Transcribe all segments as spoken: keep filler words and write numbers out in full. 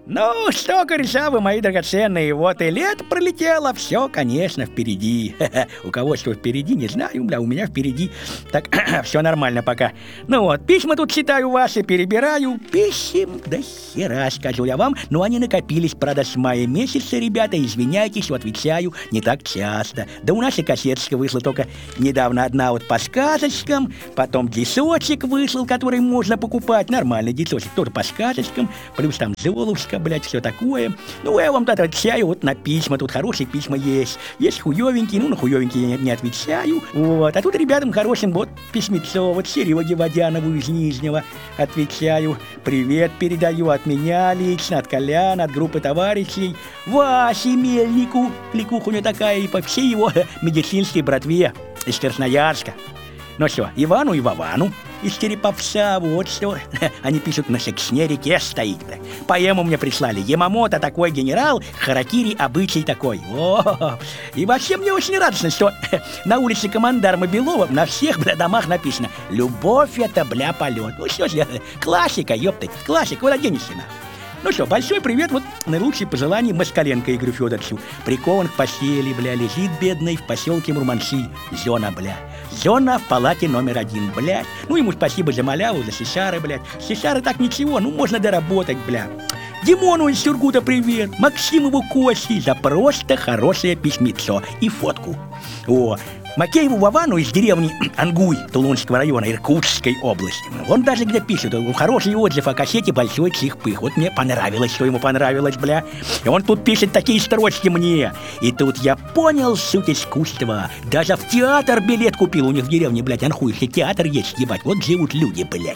Ну что, кореша вы, мои драгоценные, вот и лето пролетело, все, конечно, впереди. У кого что впереди, не знаю, бля, у меня впереди. Так, все нормально пока. Ну вот, письма тут читаю ваши, перебираю. Писем до хера, скажу я вам, но они накопились, правда, с мая месяца, ребята, извиняйтесь, отвечаю не так часто. Да у нас и кассеточка вышла только недавно одна вот по сказочкам, потом дисочек вышел, который можно покупать, нормальный дисочек, тоже по сказочкам, плюс там Золушка, блять, все такое. Ну, я вам тут отвечаю вот на письма, тут хорошие письма есть. Есть хуёвенькие, ну, на хуёвенькие я не, не отвечаю. Вот, а тут ребятам хорошим вот письмецо, вот Сереге Водянову из Нижнего отвечаю. Привет передаю от меня лично, от Коляна, от группы товарищей. Васе Мельнику, кликуха у него такая, и по всей его медицинской братве из Красноярска. Ну что, Ивану и Вовану из Череповца, вот что. Они пишут, на Сексне реке стоит. Поэму мне прислали. Ямамото такой генерал, харакири обычай такой. О, и вообще мне очень радостно, что на улице Командарма Белова на всех, бля, домах написано: любовь это, бля, полет. Ну что ж, классика, ёпта, классика, куда денешься, нахуй. Ну что, большой привет, вот наилучшие пожелания Москаленко Игорю Федоровичу. Прикован к постели, бля, лежит бедный в поселке Мурманцы. Зона, бля. Зона в палате номер один, блядь. Ну, ему спасибо за маляву, за Сесары, блядь. Сесары так ничего, ну, можно доработать, бля. Димону из Сюргута привет. Максимову Кости за просто хорошее письмецо и фотку. О, Макееву Вовану из деревни Ангуй Тулунского района Иркутской области. Он даже где пишет, хороший отзыв о кассете «Большой чих-пых». Вот мне понравилось, что ему понравилось, бля. И он тут пишет такие строчки мне. И тут я понял суть искусства. Даже в театр билет купил. У них в деревне, блядь, Анхуйский театр есть, ебать. Вот живут люди, блядь.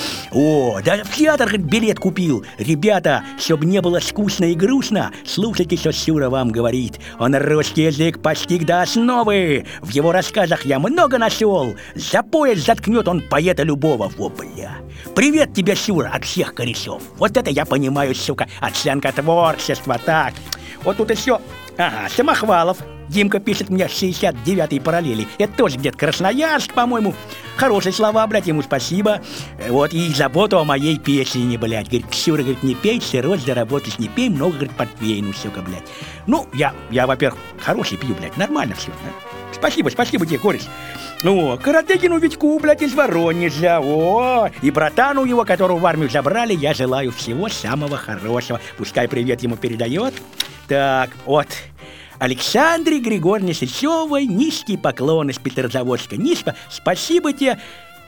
О, даже в театр, говорит, билет купил. Ребята, чтобы не было скучно и грустно, слушайте, что Сюра вам говорит. Он русский язык постиг до основы. В его рассказах я много нашел. За пояс заткнет он поэта любого. Во, бля. Привет тебе, Сюра, от всех корешов. Вот это я понимаю, сука, оценка творчества. Так, вот тут еще. Ага, Самохвалов. Димка пишет мне шестьдесят девятой параллели. Это тоже где-то Красноярск, по-моему. Хорошие слова, блядь, ему спасибо. Вот, и заботу о моей песне, блядь. Говорит, Сюра, говорит, не пей, сырой заработать не пей, много, говорит, подпей, ну, сука, блядь. Ну, я, я, во-первых, хороший пью, блядь, нормально все, да? Спасибо, спасибо тебе, кореш. О, Каратекину Витьку, блядь, из Воронежа. О, и братану его, которого в армию забрали, я желаю всего самого хорошего. Пускай привет ему передает. Так, вот. Александре Григорьевне Сычевой низкий поклон из Петрозаводска. Низко. Спасибо тебе,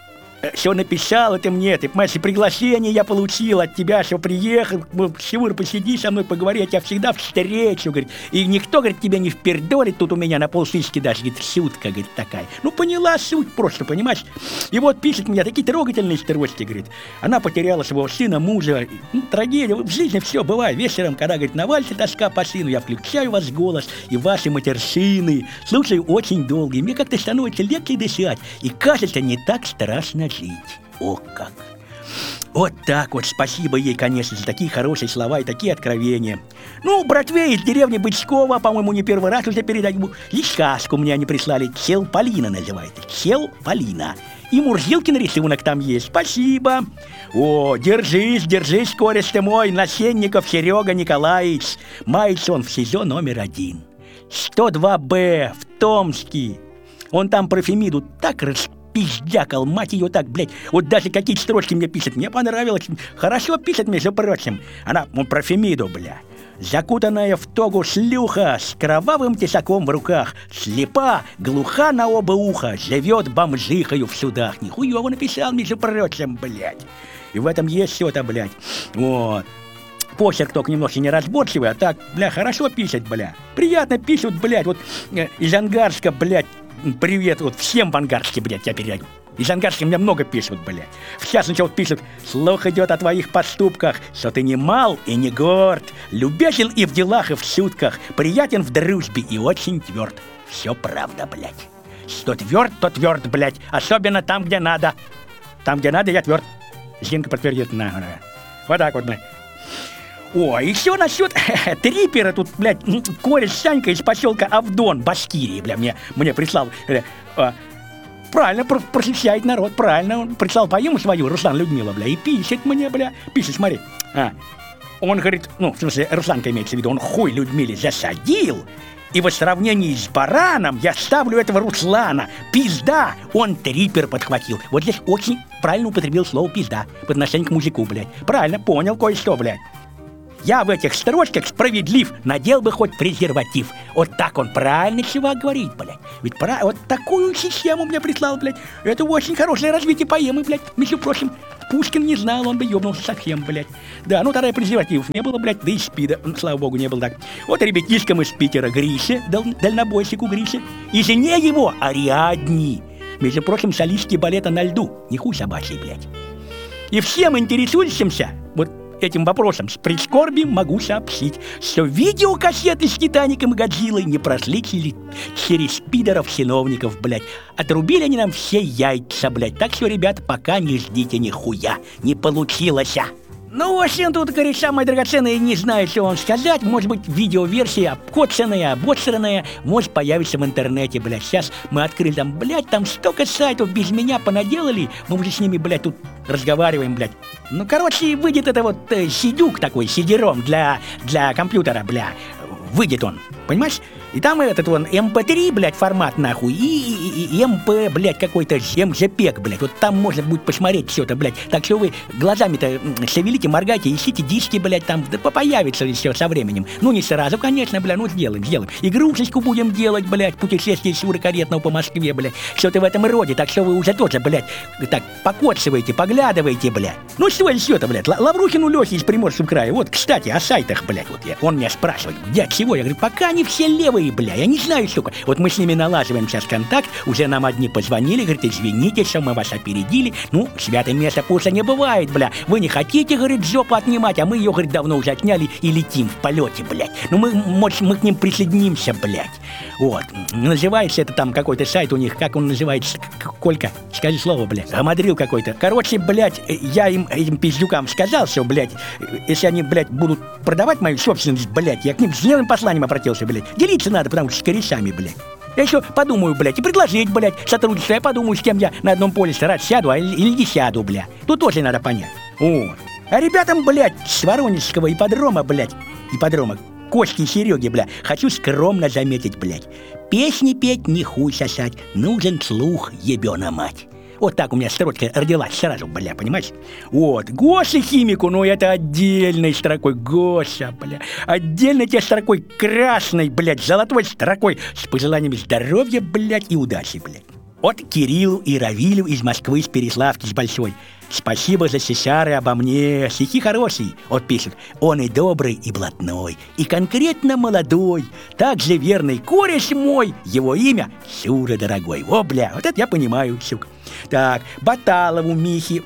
что написал ты мне. Ты, понимаешь, приглашение я получил от тебя, что приехал. Сюр, посиди со мной, поговори, я тебя всегда встречу, говорит. И никто, говорит, тебя не впердолит. Тут у меня на полсыски даже, говорит, шутка, говорит, такая. Ну, поняла суть просто, понимаешь? И вот пишет мне такие трогательные строчки, говорит. Она потеряла своего сына, мужа. Ну, трагедия. В жизни все бывает. Вечером, когда, говорит, навалится тоска по сыну, я включаю ваш голос и ваши матершины. Слушаю очень долго. И мне как-то становится легче дышать. И кажется, не так страшно жить. О, как! Вот так вот, спасибо ей, конечно, за такие хорошие слова и такие откровения. Ну, братве из деревни Бычкова, по-моему, не первый раз уже передаю. И сказку мне они прислали, Чел Полина называется. Чел Полина. И Мурзилкин рисунок там есть. Спасибо. О, держись, держись, кореш ты мой, Насенников Серега Николаевич. Мается он в СИЗО номер один. сто два Б в Томске. Он там про Фемиду так расписал. Пиздякал, мать ее так, блядь. Вот даже какие строчки мне пишет. Мне понравилось. Хорошо пишет, между прочим. Она, ну, про Фемиду, бля. Закутанная в тогу шлюха с кровавым тесаком в руках. Слепа, глуха на оба уха. Живет бомжихою в судах. Нихуево написал, между прочим, блядь. И в этом есть что-то, блядь. Вот. Почерк только немножко неразборчивый, а так, бля, хорошо пишет, бля. Приятно пишут, блядь. Вот э, из Ангарска, блядь. Привет, вот всем в Ангарске, блядь, я передаю. Из Ангарска мне много пишут, блядь. В частности, вот пишут: слух идет о твоих поступках, что ты не мал и не горд, любезен и в делах, и в шутках, приятен в дружбе и очень тверд. Все правда, блядь. Что тверд, то тверд, блядь. Особенно там, где надо. Там, где надо, я тверд. Зинка подтвердит. На, на. Вот так вот, блядь. О, еще насчет трипера тут, блядь, кореш Санька из поселка Авдон, Башкирии, бля, мне, мне прислал. Бля, а, правильно, про просвещает народ, правильно. Он прислал поему свою, Руслан Людмила, бля, и пишет мне, бля. Пишет, смотри. А, Он говорит, ну, в смысле, Русланка имеется в виду, он хуй Людмиле засадил, и в сравнении с бараном я ставлю этого Руслана. Пизда! Он трипер подхватил. Вот здесь очень правильно употребил слово пизда по отношению к мужику, блядь. Правильно, понял кое-что, блядь. Я в этих строчках справедлив, надел бы хоть презерватив. Вот так он правильно чувак говорит, блядь. Ведь пора... вот такую систему мне прислал, блядь. Это очень хорошее развитие поэмы, блядь. Между прочим, Пушкин не знал, он бы ёбнулся совсем, блядь. Да, ну тогда и презервативов не было, блядь, да и спида, слава богу, не было так. Вот ребятишкам из Питера Грише, дал... дальнобойщику Грише, и жене его Ариадне. Между прочим, солистки балета «На льду». Не хуй собачий, блядь. И всем интересующимся, вот этим вопросом с прискорбием могу сообщить, что видеокассеты с Титаником и Годзиллой не прошли через пидоров-чиновников, блядь. Отрубили они нам все яйца, блядь. Так что, ребята, пока не ждите нихуя. Не получилось. Ну, в общем, тут, кореша, мои драгоценные, не знаю, что вам сказать. Может быть, видеоверсия обкоцанная, обосранная, может появиться в интернете, блядь. Сейчас мы открыли там, блядь, там столько сайтов без меня понаделали. Мы уже с ними, блядь, тут разговариваем, блядь. Ну, короче, выйдет это вот э, сидюк такой, сидером для, для компьютера, бля. Выйдет он, понимаешь? И там этот вон эм пэ три, блядь, формат нахуй, и, и, и эм пэ, блядь, какой-то эм жэ пег, блядь. Вот там можно будет посмотреть все это, блядь. Так что вы глазами-то шевелите, моргайте, ищите диски, блядь, там, да появится все со временем. Ну, не сразу, конечно, блядь, ну, сделаем, сделаем. Игрушечку будем делать, блядь, путешествие сюрокаретного по Москве, блядь. Что-то в этом роде, так что вы уже тоже, блядь, так, покоцываете, поглядываете, блядь. Ну, что еще-то, блядь, Лаврухину Лехе из Приморского края. Вот, кстати, о сайтах, блядь, вот я, он меня спрашивает, где, чего? Я говорю, пока они все левые, бля, я не знаю, сука. Вот мы с ними налаживаем сейчас контакт, уже нам одни позвонили, говорит, извините, что мы вас опередили. Ну, святое место пуса не бывает, бля. Вы не хотите, говорит, жопу отнимать, а мы ее, говорит, давно уже отняли и летим в полете, блядь. Ну, мы, может, мы к ним присоединимся, блядь. Вот. Называется это там какой-то сайт у них, как он называется? Колька, скажи слово, блядь. Гамадрил какой-то. Короче, блядь, я им, этим пиздюкам сказал, что, блядь, если они, блядь, будут продавать мою собственность, блядь, я к ним с деловым посланием обратился, блядь. Делиться надо, потому что с корешами, блядь. Я еще подумаю, блядь, и предложить, блядь, сотрудничество. Я подумаю, с кем я на одном полюсе раз сяду, а или не сяду, блядь. Тут тоже надо понять. О. А ребятам, блядь, с Воронежского ипподрома, блядь, ипподрома, Костя и Сереги, бля, хочу скромно заметить, блядь. Песни петь, не хуй сосать, нужен слух, ебёна мать. Вот так у меня строчка родилась сразу, бля, понимаешь? Вот, Гоша химику, ну это отдельной строкой, Гоша, бля. Отдельной тебе строкой красной, блядь, золотой строкой с пожеланиями здоровья, блядь, и удачи, блядь. От Кириллу и Равилю из Москвы, с Переславки, с Большой. Спасибо за сесары обо мне. Стихи хорошие. Вот пишет. Он и добрый, и блатной, и конкретно молодой. Также верный кореш мой. Его имя Сюра дорогой. О, бля, вот это я понимаю, сука. Так, Баталову Михи.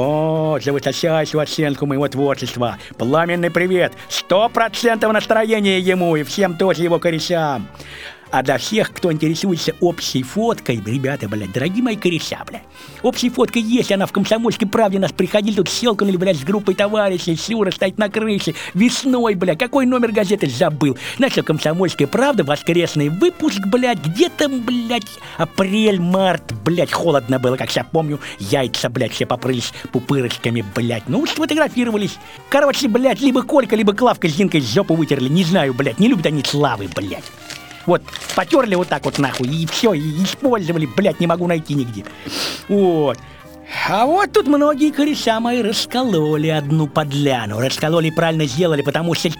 О, за высочайшую оценку моего творчества. Пламенный привет. Сто процентов настроения ему и всем тоже его корешам. А для всех, кто интересуется общей фоткой, ребята, блядь, дорогие мои кореша, блядь, общей фоткой есть, она в «Комсомольской правде» нас приходили, тут щелкнули, блядь, с группой товарищей, Сюра стоит на крыше, весной, блядь, какой номер газеты забыл. Значит, «Комсомольская правда», воскресный выпуск, блядь, где-то, блядь, апрель-март, блядь, холодно было, как я помню, яйца, блядь, все попрылись пупырочками, блядь, ну, сфотографировались. Короче, блядь, либо Колька, либо Клавка с Зинкой жопу вытерли, не знаю, блядь, не любят они славы, блядь. Вот, потерли вот так вот нахуй, и все, и использовали, блядь, не могу найти нигде. Вот. А вот тут многие кореша мои раскололи одну подляну. Раскололи, правильно сделали, потому что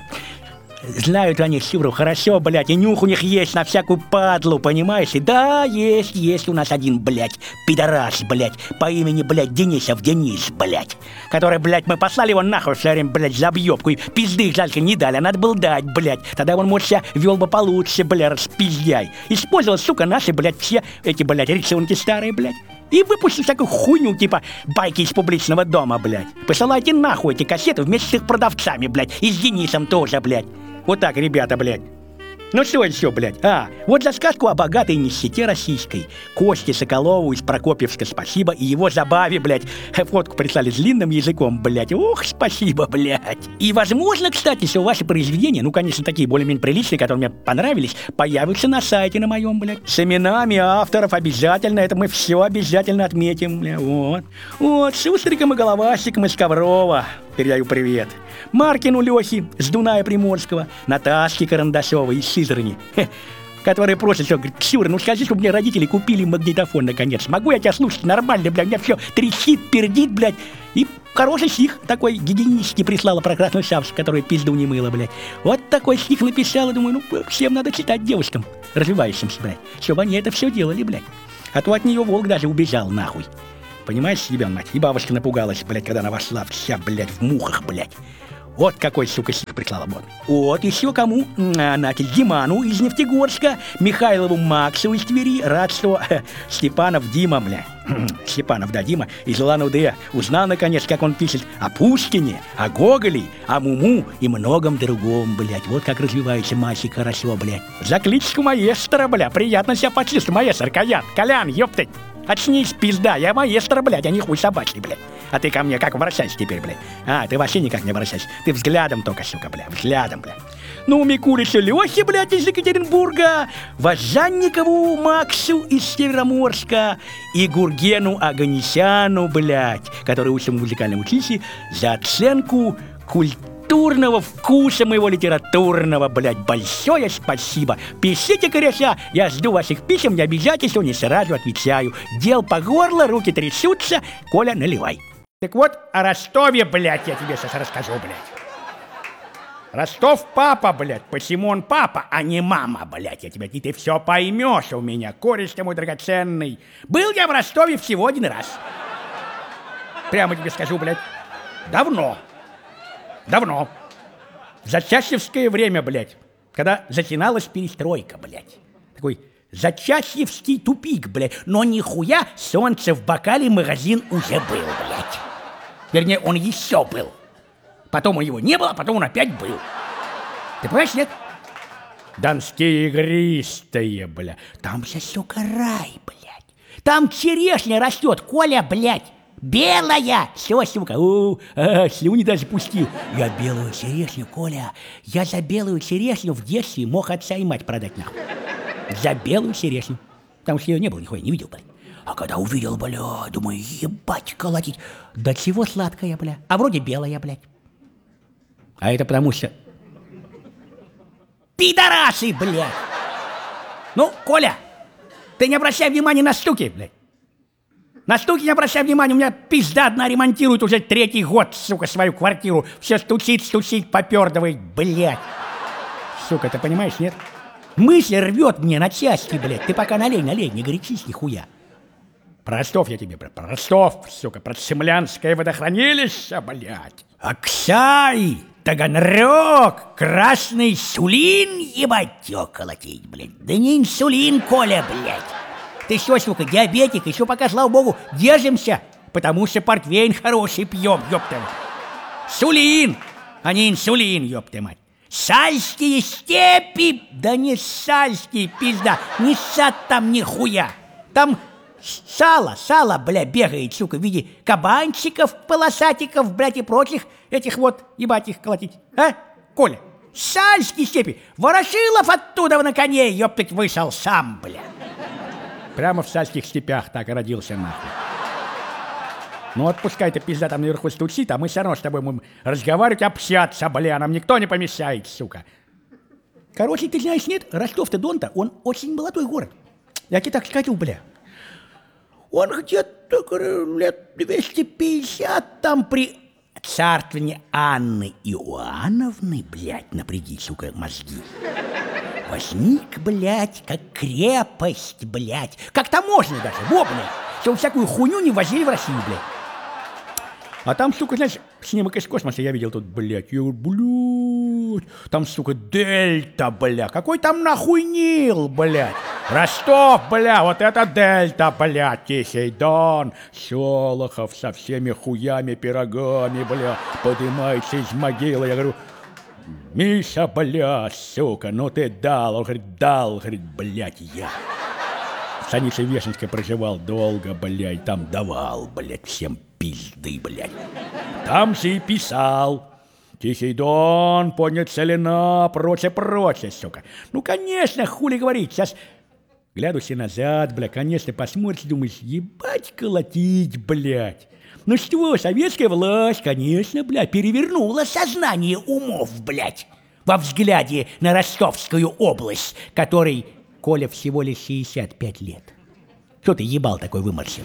знают они Сюру хорошо, блядь, и нюх у них есть на всякую падлу, понимаешь? И да, есть, есть у нас один, блядь, пидорас, блядь, по имени, блядь, Денисов Денис, блядь, который, блядь, мы послали его нахуй все время, блядь, за объебку, и пизды жалко не дали, а надо было дать, блядь, тогда он, может, себя вел бы получше, блядь, распиздяй. Использовал, сука, наши, блядь, все эти, блядь, рисунки старые, блядь. И выпустил всякую хуйню, типа байки из публичного дома, блядь. Посылайте нахуй эти кассеты вместе с их продавцами, блядь, и с Денисом тоже, блядь. Вот так, ребята, блядь. Ну что еще, блядь? А, вот за сказку о богатой нищете российской. Косте Соколову из Прокопьевска спасибо, и его забаве, блядь. Фотку прислали с длинным языком, блядь. Ух, спасибо, блядь. И возможно, кстати, что ваши произведения, ну, конечно, такие более-менее приличные, которые мне понравились, появятся на сайте на моем, блядь. С именами авторов обязательно, это мы все обязательно отметим, блядь. Вот. Вот, с Устриком и Головастиком из Коврова. передаю привет. Маркину Лехе с Дуная Приморского, Наташке Карандашовой из Сызрани, которые просят, что, говорит, Ксюра, ну скажи, чтобы мне родители купили магнитофон наконец. Могу я тебя слушать нормально, блядь, у меня все трещит, пердит, блядь. И хороший стих такой гигиенический прислала про красную шапочку, которая пизду не мыла, блядь. Вот такой стих написала, думаю, ну всем надо читать девушкам, развивающимся, блядь, чтобы они это все делали, блядь. А то от нее волк даже убежал, нахуй. Понимаешь, ебен мать? И бабушка напугалась, блядь, когда она вошла вся, блядь, в мухах, блядь. Вот какой, сука, стих прислала, вот. Вот, еще кому? А, Нате Диману из Нефтегорска, Михайлову Максу из Твери, рад, что э, Степанов Дима, бля, Степанов, да, Дима, из Улан-Удэ узнал, наконец, как он пишет о Пушкине, о Гоголе, о Муму и многом другом, блядь. Вот как развивается мальчик хорошо, блядь. За кличку маэстро, бля, приятно себя почувствовать, маэстро, Колян, Колян, ёптать. Очнись, пизда, я маэстро, блядь, а не хуй собачий, блядь. А ты ко мне как обращайся теперь, блядь? А, ты вообще никак не обращайся. Ты взглядом только, сука, блядь, взглядом, блядь. Ну, Микуличу Лехе, блядь, из Екатеринбурга, Важанникову Максу из Североморска и Гургену Аганесяну, блядь, который учится в музыкальном училище, за оценку культурного вкуса моего литературного, блядь. Большое спасибо. Пишите, коряся, я жду ваших писем, не обижайтесь, не сразу отвечаю. Дел по горло, руки трясутся, Коля, наливай. Так вот, о Ростове, блядь, я тебе сейчас расскажу, блядь. Ростов папа, блядь, посему он папа, а не мама, блядь. Я тебе, и ты все поймешь у меня, кореш ты мой драгоценный. Был я в Ростове всего один раз. Прямо тебе скажу, блядь, давно. Давно. В зачасьевское время, блядь, когда затяналась перестройка, блядь. Такой зачасьевский тупик, блядь. Но нихуя солнце в бокале магазин уже был, блядь. Вернее, он еще был. Потом его не было, потом он опять был. Ты понимаешь, нет? Донские игристые, бля. Там же, сука, рай, блядь. Там черешня растет, Коля, блядь. Белая! Все, сука, у, а, слюни даже пустил. Я белую черешню, Коля. Я за белую черешню в детстве мог отца и мать продать, нахуй. За белую черешню. Потому что ее не было, нихуя не видел, блядь. А когда увидел, бля, думаю, ебать колотить. Да чего сладкая, бля. А вроде белая, блядь. А это потому что... Пидорасы, блядь! Ну, Коля, ты не обращай внимания на стуки, блядь. На стуки не обращай внимания, у меня пизда одна ремонтирует уже третий год, сука, свою квартиру. Все стучит, стучит, попердывает, блядь. Сука, ты понимаешь, нет? Мысль рвет мне на части, блядь. Ты пока налей, налей, не горячись нихуя. Про Ростов я тебе, про, про Ростов, сука, про Цемлянское водохранилище, блядь. Аксай, Таганрог, Красный Сулин, ебать, тё колотить, блядь. Да не инсулин, Коля, блядь. Ты что, сука, диабетик, еще пока, слава богу, держимся, потому что портвейн хороший пьем, ёпта. Сулин, а не инсулин, ёпта мать. Сальские степи, да не сальские, пизда, не сад там нихуя. Там сало, сало, бля, бегает, сука, в виде кабанчиков, полосатиков, блядь, и прочих этих вот, ебать их колотить. А, Коля, сальские степи, Ворошилов оттуда на коне, ёптать, вышел сам, бля. Прямо в сальских степях так и родился, нахуй. Ну вот пускай ты, пизда, там наверху стучит, а мы все равно с тобой будем разговаривать, общаться, бля, нам никто не помешает, сука. Короче, ты знаешь, нет, Ростов-то-Дон-то, он очень молодой город. Я тебе так скажу, бля. Он где-то лет двести пятьдесят там при царствовании Анны Иоанновны, блядь, напряги, сука, мозги. Возник, блядь, как крепость, блядь. Как таможня даже, во, блядь. Чтобы всякую хуйню не возили в Россию, блядь. А там, сука, знаешь, снимок из космоса я видел тут, блядь. Я говорю, блядь, там, сука, дельта, блядь. Какой там нахуй Нил, блядь. Ростов, бля, вот это дельта, блядь, Тихий Дон. Шолохов со всеми хуями, пирогами, бля, поднимается из могилы. Я говорю, Миша, бля, сука, ну ты дал. Он говорит, дал, говорит, блядь, я. В станице Вешенской проживал долго, блядь, там давал, блядь, всем пизды, блядь. Там же и писал. Тихий Дон, поднят целина, прочее, прочее, сука. Ну, конечно, хули говорить, сейчас... Глядусь назад, бля, конечно, посмотришь, думаешь, ебать колотить, блядь. Ну что, советская власть, конечно, блядь, перевернула сознание умов, блядь, во взгляде на Ростовскую область, которой Коля всего лишь шестьдесят пять лет. Что ты ебал такой выморщил?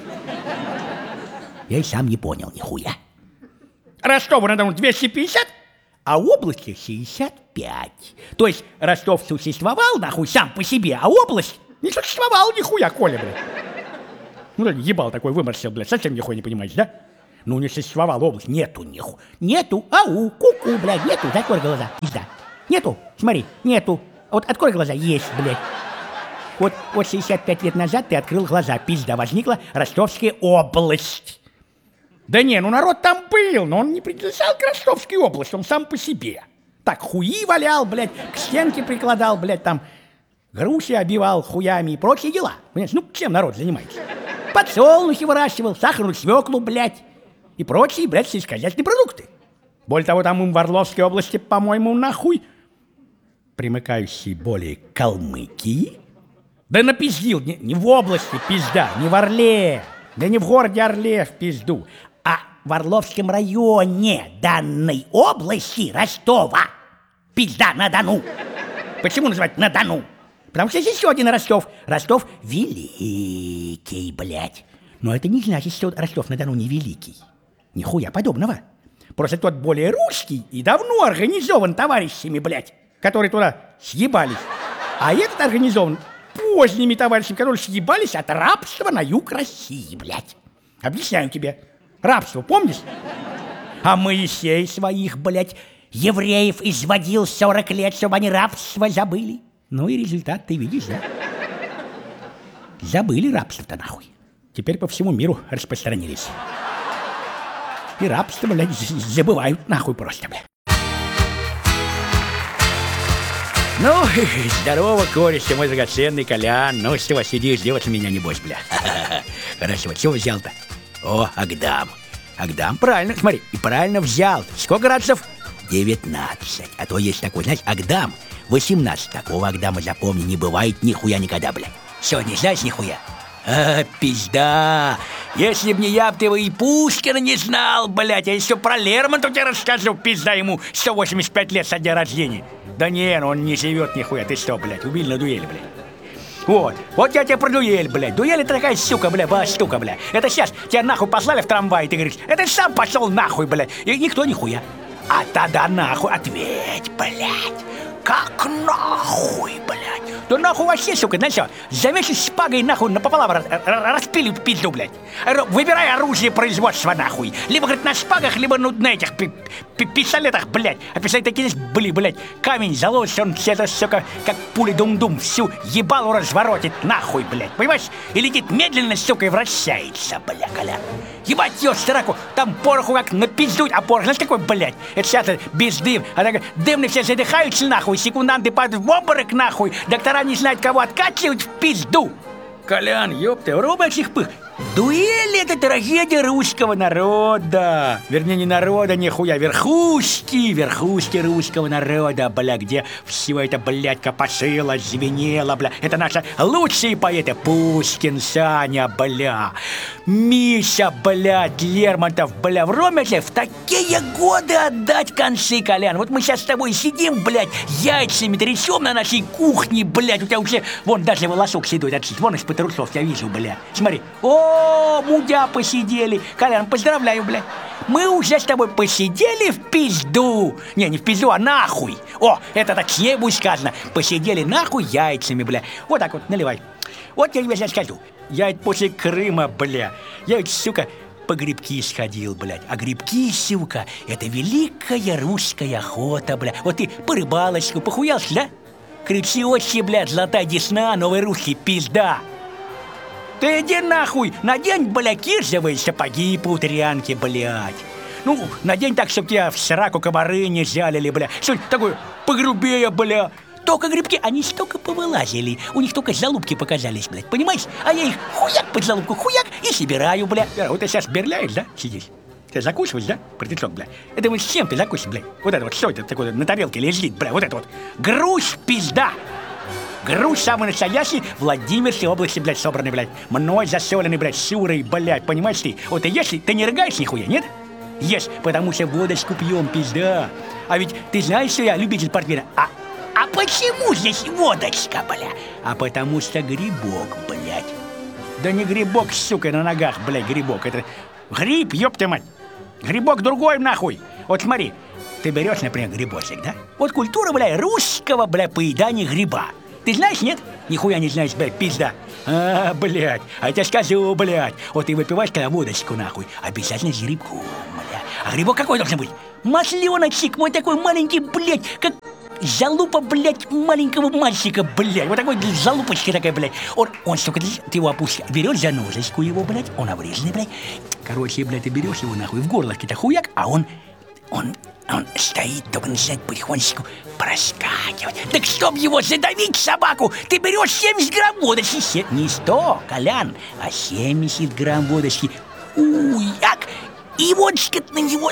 Я и сам не понял нихуя. Ростову-на-Дону двести пятьдесят, а области шестьдесят пять. То есть Ростов существовал, нахуй, сам по себе, а область не существовала нихуя, Коля, блядь. Ну, ебал такой выморщил, блядь, совсем нихуя не понимаете, да? Ну, не существовала область, нету нихуя. Нету, ау, ку-ку, блядь, нету, закрой глаза, пизда. Нету, смотри, нету. Вот открой глаза, есть, блядь. Вот, вот шестьдесят пять лет назад ты открыл глаза, пизда, возникла Ростовская область. Да не, ну народ там был, но он не принадлежал к Ростовской области, он сам по себе. Так, хуи валял, блядь, к стенке прикладал, блядь, там, груши обивал хуями и прочие дела. Понимаешь, ну, чем народ занимается? Подсолнухи выращивал, сахарную свеклу, блядь, и прочие, блядь, сельскохозяйственные продукты. Более того, там в Орловской области, по-моему, нахуй, примыкающей более к Калмыкии. Да напиздил, не, не в области, пизда, не в Орле, да не в городе Орле в пизду, а в Орловском районе данной области Ростова. Пизда, на Дону. Почему называть на Дону? Потому что здесь еще один Ростов. Ростов великий, блядь. Но это не значит, что Ростов-на-Дону не великий. Нихуя подобного. Просто тот более русский и давно организован товарищами, блядь, которые туда съебались. А этот организован поздними товарищами, которые съебались от рабства на юг России, блядь. Объясняю тебе. Рабство, помнишь? А Моисей своих, блядь, евреев изводил сорок лет, чтобы они рабство забыли. Ну и результат ты видишь, да? Забыли рабство-то нахуй. Теперь по всему миру распространились. И рабство, блядь, забывают нахуй просто, блядь. Ну, здорово, Корище, мой драгоценный Колян. Ну, что сидишь, делать меня небось, бля. Хорошо, чего взял-то? О, Агдам. Агдам, правильно, смотри, и правильно взял. Сколько градусов? девятнадцать. А то есть такой, знаешь, Агдам, восемнадцать. Такого Агдама, запомни, не бывает нихуя никогда, бля. Сегодня знаешь нихуя? А, пизда. Если б не я, б ты его и Пушкина не знал, блядь. Я еще про Лермонтова тебе расскажу, пизда, ему сто восемьдесят пять лет со дня рождения. Да не, ну он не живет нихуя, ты что, блядь, убили на дуэли, блядь. Вот, вот я тебе про дуэль, блядь. Дуэль это такая сука, блядь, была штука, блядь. Это сейчас тебя нахуй послали в трамвай, и ты говоришь, это сам пошел нахуй, блядь. И никто нихуя. А тогда нахуй ответь, блядь. Как нахуй, блядь? Да нахуй вообще, сука, знаешь что? Завесишь шпагой нахуй напополам распили в пизду, блядь. Выбирай оружие производства, нахуй. Либо, говорит, на шпагах, либо ну, на этих пистолетах, блядь. А пистолеты такие, были, блядь, камень заложишь, он все, сука, как пули дум-дум, всю ебалу разворотит, нахуй, блядь. Понимаешь? И летит медленно, сука, и вращается, бля, Коля. Ебать ее сраку, там пороху как напиздуть, а порох, знаешь, какой, блядь? Это сейчас без дым, а так дымные все задыхаются, нахуй, секунданты падают в обморок, нахуй, доктора не знают, кого откачивать в пизду. Колян, ёпты, робочих пых. Дуэль — это трагедия русского народа. Вернее, не народа, нихуя, верхушки, верхушки русского народа, бля, где все это, блядь, копошило, звенело, бля. Это наши лучшие поэты. Пушкин, Саня, бля, Миша, блядь, Лермонтов, бля. Вромя в такие годы отдать концы, Колян. Вот мы сейчас с тобой сидим, блядь, яйцами трясем на нашей кухне, блядь. У тебя уже, вон, даже волосок седой отсюда. Вон из-под трусов я вижу, бля. Смотри. О, мудя посидели. Колян, поздравляю, бля. Мы уже с тобой посидели в пизду. Не, не в пизду, а нахуй. О, это точнее будет сказано. Посидели нахуй яйцами, бля. Вот так вот, наливай. Вот я тебе сейчас скажу. Я после Крыма, бля, я ведь, сука, по грибки сходил, блядь. А грибки, сука, это великая русская охота, бля. Вот ты по рыбалочку похуялся, да? Кричище, блядь, золотая десна, новый русский, пизда. Ты иди нахуй, надень, бля, кирзовые сапоги по утрянке, блядь. Ну, надень так, чтоб тебя в сраку комары не жалили, бля. Что-нибудь такое погрубее, бля. Только грибки, они столько повылазили. У них только залупки показались, блядь, понимаешь? А я их хуяк под залупку, хуяк и собираю, бля. Вот ты сейчас берляешь, да, сидишь? Ты закусываешь, да, братишок, бля? Это вот с чем ты закусишь, бля? Вот это вот, что это такое на тарелке лежит, бля, вот это вот. Грусть, пизда. Груз самый настоящий, Владимирской области, блядь, собранный, блядь. Мной засоленный, блядь, шурой, блядь, понимаешь ты? Вот и если ты не рыгаешь нихуя, нет? Ешь, потому что водочку пьем, пизда. А ведь ты знаешь, что я любитель портвейна? А, а почему здесь водочка, бля? А потому что грибок, блядь. Да не грибок, сука, на ногах, блядь, грибок. Это гриб, ёпта мать. Грибок другой, нахуй. Вот смотри, ты берешь, например, грибочек, да? Вот культура, блядь, русского, блядь, поедания гриба. Ты знаешь, нет? Нихуя не знаешь, блядь, пизда. А, блядь, а я тебе скажу, блядь. Вот ты выпиваешь когда водочку, нахуй, обязательно с грибком, блядь. А грибок какой должен быть? Масленочек, вот такой маленький, блядь, как залупа, блядь, маленького мальчика, блядь. Вот такой, блядь, залупочка такая, блядь. Он, он столько, ты его опускаешь, берешь за ножечку его, блядь, он обрезанный, блядь. Короче, блядь, ты берешь его, нахуй, в горлышке-то хуяк, а он, он... Он стоит, только начинает потихонечку проскакивать. Так чтоб его задавить, собаку, ты берешь семьдесят грамм водочки. Се... Не сто, Колян, а семьдесят грамм водочки. Уяк! И водочка на него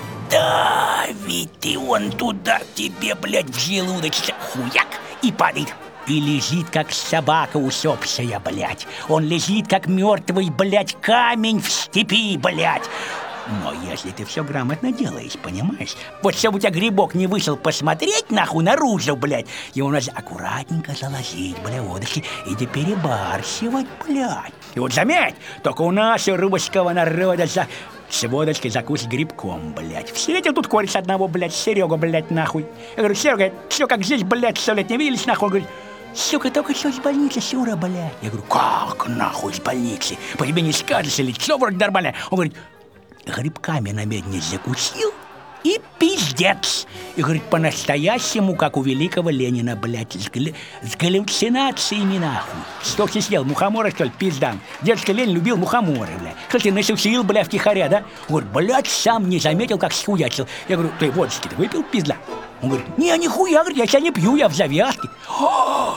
давит, и он туда тебе, блядь, в желудочек. Хуяк! И падает. И лежит, как собака усопшая, блядь. Он лежит, как мертвый, блядь, камень в степи, блядь. Но если ты все грамотно делаешь, понимаешь? Вот чтобы у тебя грибок не вышел посмотреть, нахуй, наружу, блядь, его надо аккуратненько заложить, бля, водочки, и не перебарщивать, блядь. И вот заметь, только у нас, у русского народа, за... с водочкой закусить грибком, блядь. Встретил тут кореш одного, блядь, Серегу, блядь, нахуй. Я говорю, Серега, все как здесь, блядь, сто лет не виделись, нахуй. Он говорит, сука, только что из больницы, Сюра, блядь. Я говорю, как, нахуй, из больницы? По тебе не скажешь, или что вроде нормально? Он говорит, грибками на медне закусил и пиздец. И говорит, по-настоящему, как у великого Ленина, блядь, с, гли... с галлюцинациями, нахуй. Что ты съел, мухоморы, что ли, пиздан? Дедушка Ленин любил мухоморы, блядь. Что ты насусил, блядь, втихаря, да? Он говорит, блядь, сам не заметил, как схуячил. Я говорю, ты водочки-то выпил, пизда? Он говорит, не, нихуя, говорит, я тебя не пью, я в завязке. О,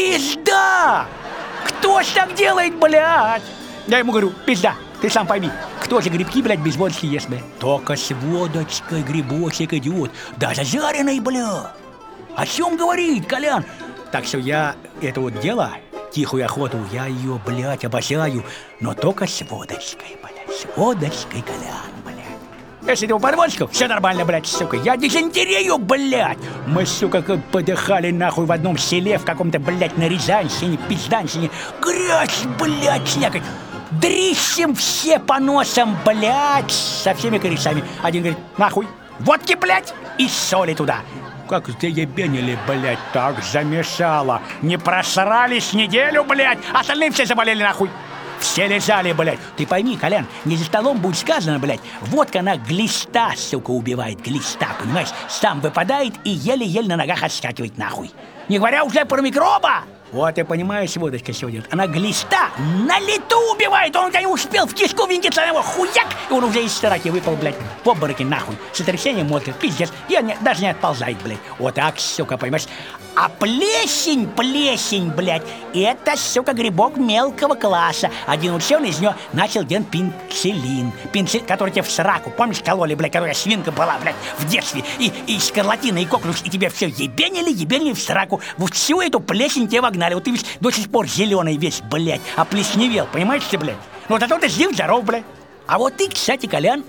пизда! Кто ж так делает, блядь? Я ему говорю, пизда, ты сам пойми, кто же грибки, блядь, без водочки ест, блядь? Только с водочкой грибочек идет, даже жареный, бля. О чем говорит, Колян? Так что я это вот дело, тихую охоту, я ее, блядь, обожаю, но только с водочкой, блядь, с водочкой, Колян, блядь. Если ты под водочку, все нормально, блядь, сука, я дизентерию, блядь. Мы, сука, как подыхали, нахуй, в одном селе, в каком-то, блядь, на Рязанщине, пизданщине, грязь, блядь, слякоть. Дрищем все по носам, блядь, со всеми корешами. Один говорит, нахуй, водки, блядь, и соли туда. Как заебенили, блядь, так замешало. Не просрались неделю, блядь, остальные все заболели, нахуй. Все лежали, блядь. Ты пойми, Колян, не за столом будет сказано, блядь, водка, она глиста, сука, убивает, глиста, понимаешь? Сам выпадает и еле-еле на ногах отскакивает, нахуй. Не говоря уже про микроба. Вот ты понимаешь, водочка сегодня, она глиста на лету убивает, он у тебя не успел в кишку винтиться, на его хуяк, и он уже из стороки выпал, блядь, в обмороке, нахуй, сотрясением мозга, пиздец, и он не, даже не отползает, блядь, вот так, сука, понимаешь, а плесень, плесень, блядь, это, сука, грибок мелкого класса, один ученый из него начал делать пенициллин, пенициллин, который тебе в сраку, помнишь, кололи, блядь, которая свинка была, блядь, в детстве, и, и скарлатина, и коклюш, и тебе все ебенили, ебенили в сраку, вот всю эту плесень тебе вогнали. Вот ты весь до сих пор зеленый весь, блядь, оплесневел, понимаешь ты, блядь? Ну вот зато ты жив, здоров, блядь. А вот ты, кстати, Колян,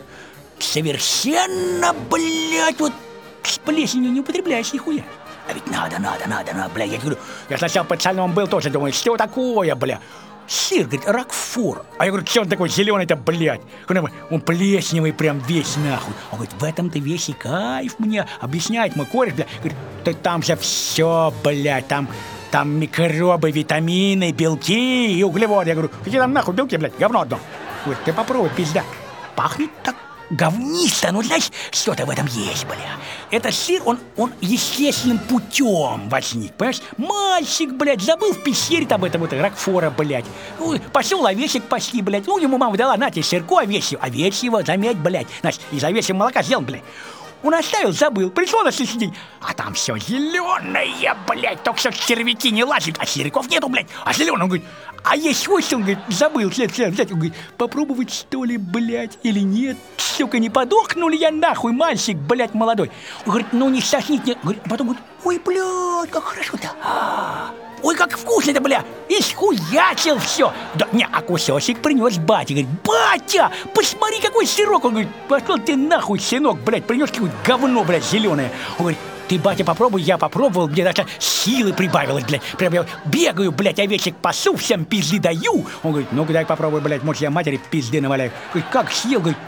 совершенно, блядь, вот с плесенью не употребляешь нихуя. А ведь надо, надо, надо, надо, блядь, я говорю, я сначала пацаном был тоже, думаю, что такое, блядь? Сыр, говорит, Рокфор. А я говорю, что он такой зеленый-то, блядь? Он плесневый прям весь, нахуй. Он говорит, в этом-то весь и кайф мне. Объясняет мой кореш, блядь. Говорит, да там же все, блядь, там... Там микробы, витамины, белки и углеводы. Я говорю, какие там нахуй белки, блядь, говно одно. Говорит, ты попробуй, пизда. Пахнет так говнисто, ну знаешь, что-то в этом есть, бля. Этот сыр, он, он естественным путем возник, понимаешь? Мальчик, блядь, забыл в пещере там этого вот Рокфора, блядь. Ой, пошел овечек пасти, блядь. Ну, ему мама дала, на тебе сырку овечьего. Овечьего, заметь, блядь. Значит, из овечьего молока сделан, блядь. Он оставил, забыл, пришел на следующий день, а там все зеленое, блядь, только что червяки не лазят, а сериков нету, блядь, а зеленый, он говорит, а есть хвост, он говорит, забыл, след, след, взять, он говорит, попробовать что ли, блядь, или нет, сука, не подохну ли я нахуй, мальчик, блядь, молодой, он говорит, ну не сосните, говорит, а потом говорит, ой, блядь, как хорошо-то, а, ой, как вкусно-то, бля, исхуячил все. Да, не, а кусочек принес батя, говорит, батя, посмотри, какой сырок. Он говорит, пошел ты нахуй, сынок, блядь, принес какое-то говно, блядь, зеленое. Он говорит, ты, батя, попробуй, я попробовал, мне даже силы прибавилось, блядь. Прям я бегаю, блядь, овечек пасу, всем пизды даю. Он говорит, ну-ка дай попробуй, блядь, может, я матери пизды наваляю. Говорит, как съел, говорит,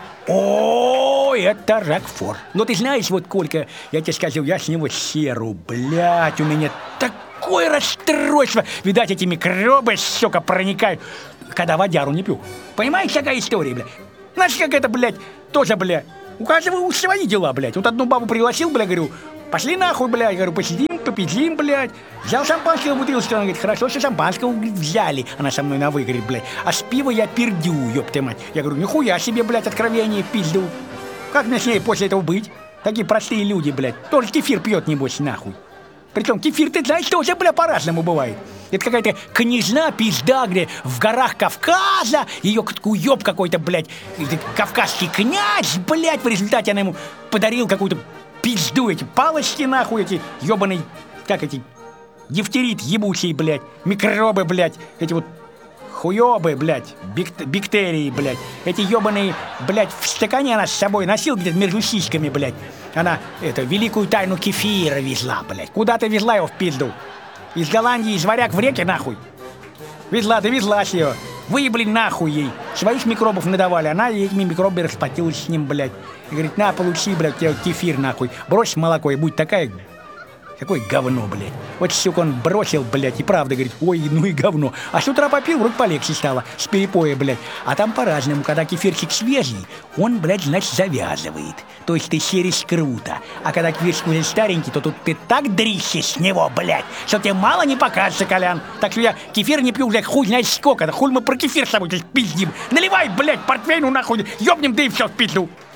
о, это Рокфор. Ну, ты знаешь, вот, Колька, я тебе скажу, я с него серу, блядь, у меня такое расстройство. Видать, эти микробы, сука, проникают, когда водяру не пью. Понимаешь, какая история, блядь? Знаешь, как это, блядь, тоже, блядь, у каждого свои дела, блядь. Вот одну бабу пригласил, блядь, говорю, пошли нахуй, блядь, говорю, посидим, попиздим, блядь. Взял шампанского бутылочку, она говорит, хорошо, что шампанского взяли. Она со мной на вы, говорит, блядь, а с пива я пердю, ёпта мать. Я говорю, нихуя себе, блядь, откровение, пизду. Как мне с ней после этого быть? Такие простые люди, блядь, тоже кефир пьет, небось, нахуй. Причем кефир, ты знаешь, тоже, бля, по-разному бывает. Это какая-то княжна, пизда, где в горах Кавказа, ее уеб какой-то, блядь, кавказский князь, блядь, в результате она ему подарил какую-то пизду, эти палочки, нахуй, эти ебаные, как эти, дифтерит ебучий, блядь, микробы, блядь, эти вот хуёбы, блядь, бактерии, блядь, эти ебаные, блядь, в стакане она с собой носила где-то между сиськами, блядь. Она, это, великую тайну кефира везла, блядь. Куда ты везла его в пизду? Из Голландии, из варяг в реке, нахуй. Везла, довезла с ее. Выебли нахуй ей. Своих микробов надавали, она этими микробами расплатилась с ним, блядь. И говорит, на, получи, блядь, тебе кефир, нахуй. Брось молоко и будь такая... Какое говно, блядь. Вот, сука, он бросил, блядь, и правда говорит, ой, ну и говно. А с утра попил, вроде полегче стало, с перепоя, блядь. А там по-разному, когда кефирчик свежий, он, блядь, значит, завязывает. То есть ты серишь круто. А когда кефирчик уже старенький, то тут ты так дрищешь с него, блядь, что тебе мало не покажется, Колян. Так что я кефир не пью, блядь, хуй знает сколько. Да хуй мы про кефир с тобой здесь пиздим. Наливай, блядь, портвейну нахуй, ёбнем, да и все в пизду.